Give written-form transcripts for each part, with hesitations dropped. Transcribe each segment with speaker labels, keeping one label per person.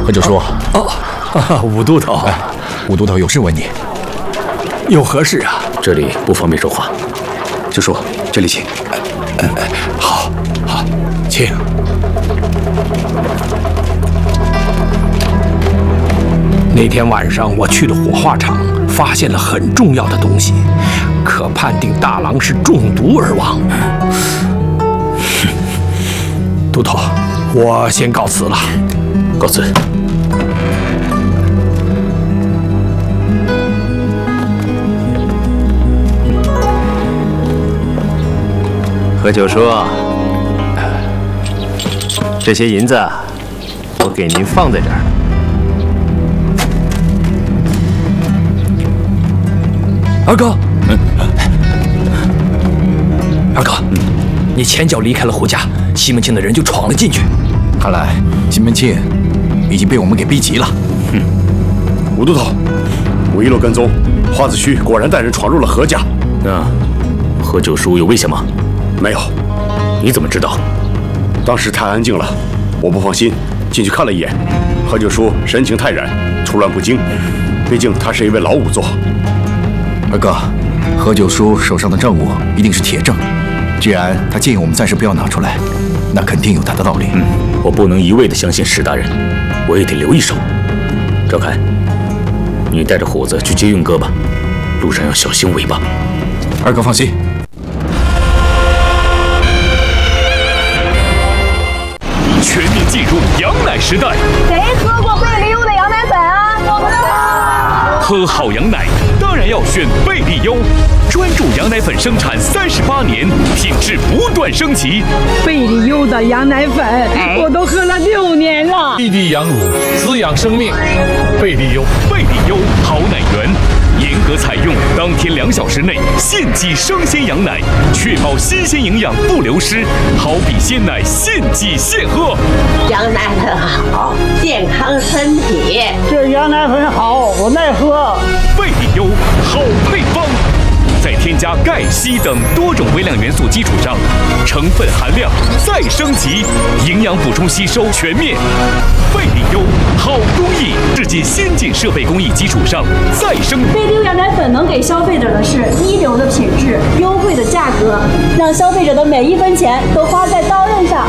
Speaker 1: 何九叔。
Speaker 2: 武督头。
Speaker 1: 武督头有事问你。
Speaker 2: 有何事啊？
Speaker 3: 这里不方便说话。九叔，这里请。
Speaker 2: 好，请。那天晚上我去了火化场，发现了很重要的东西，可判定大郎是中毒而亡。都头，我先告辞了。
Speaker 3: 告辞。
Speaker 4: 何九叔，这些银子我给您放在这儿。
Speaker 2: 二哥，二哥，你前脚离开了胡家，西门庆的人就闯了进去。
Speaker 1: 看来西门庆已经被我们给逼急了。
Speaker 5: 武都头，我一路跟踪，花子虚果然带人闯入了何家。
Speaker 3: 那何九叔有危险吗？
Speaker 5: 没有。
Speaker 3: 你怎么知道？
Speaker 5: 当时太安静了，我不放心，进去看了一眼。何九叔神情泰然，处乱不惊，毕竟他是一位老仵作。
Speaker 1: 二哥，何九叔手上的证物一定是铁证，既然他建议我们暂时不要拿出来，那肯定有他的道理。
Speaker 3: 我不能一味的相信史大人，我也得留一手。赵凯，你带着虎子去接运哥吧，路上要小心尾巴。
Speaker 1: 二哥放心。
Speaker 6: 全面进入羊奶时代。
Speaker 7: 谁喝过贝利优的羊奶粉啊？我不知道。
Speaker 6: 喝好羊奶当然要选贝利优，专注羊奶粉生产38年，品质不断升级。
Speaker 7: 贝利优的羊奶粉，我都喝了6年了。
Speaker 8: 一滴羊乳，滋养生命。贝利优，
Speaker 6: 贝利优好奶源。严格采用当天2小时内现挤生鲜羊奶，确保新鲜营养不流失，好比鲜奶现挤现喝。
Speaker 9: 羊奶粉好，健康身体。
Speaker 10: 这羊奶粉好，我耐喝。
Speaker 6: 贝利优好配方，在添加钙、硒等多种微量元素基础上，成分含量再升级，营养补充吸收全面。贝利优好工艺，致敬先进设备工艺基础上再生。
Speaker 7: 贝利优羊奶粉能给消费者的是一流的品质、优惠的价格，让消费者的每1分钱都花在刀刃上。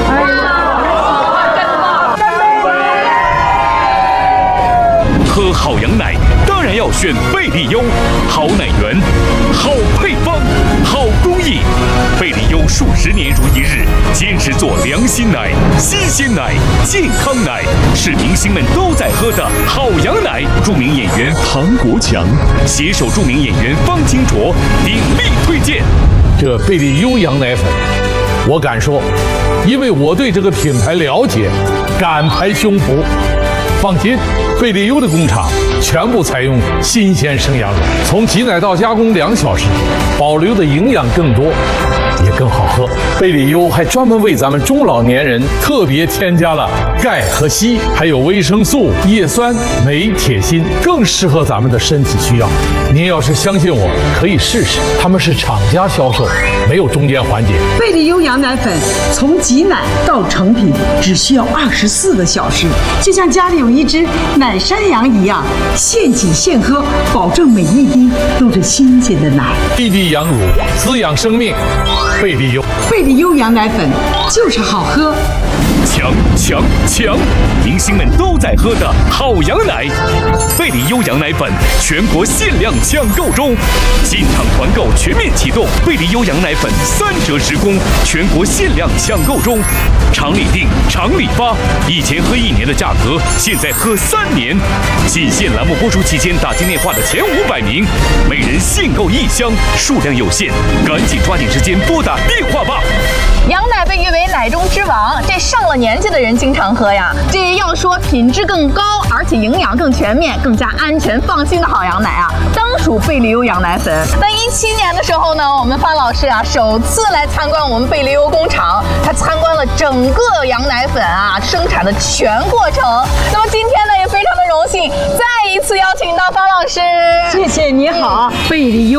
Speaker 6: 喝好羊奶当然要选贝利优，好奶源，好配方，好工艺。贝利优数10年如一日，坚持做良心奶、新鲜奶、健康奶，是明星们都在喝的好羊奶。著名演员唐国强携手著名演员方清卓鼎力推荐。
Speaker 8: 这贝利优羊奶粉，我敢说，因为我对这个品牌了解，敢拍胸脯。放心，贝利优的工厂全部采用新鲜生羊乳，从挤奶到加工2小时，保留的营养更多，也更好喝。贝利优还专门为咱们中老年人特别添加了钙和硒，还有维生素、叶酸、镁、铁、锌，更适合咱们的身体需要。您要是相信我，可以试试，他们是厂家销售，没有中间环节。
Speaker 11: 贝利优羊奶粉从挤奶到成品只需要24个小时，就像家里有一只奶山羊一样，现挤现喝，保证每一滴都是新鲜的奶。
Speaker 8: 一滴羊乳，滋养生命。贝利优，
Speaker 11: 贝利优羊奶粉就是好喝。
Speaker 6: 强强强！明星们都在喝的好羊奶，贝利优羊奶粉全国限量抢购中，进场团购全面启动，贝利优羊奶粉3折直供，全国限量抢购中，厂里订，厂里发，以前喝1年的价格，现在喝3年。仅限栏目播出期间打进电话的前500名，每人限购1箱，数量有限，赶紧抓紧时间拨打电话吧。
Speaker 12: 羊奶被誉为奶中之王，这上了年纪的人经常喝呀。这要说品质更高，而且营养更全面、更加安全放心的好羊奶啊，当属贝利优羊奶粉。在17年的时候呢，我们范老师啊首次来参观我们贝利优工厂，他参观了整个羊奶粉啊生产的全过程。那么今天呢，也非常的荣幸再一次邀请到范老师。
Speaker 11: 谢谢，你好，贝利优。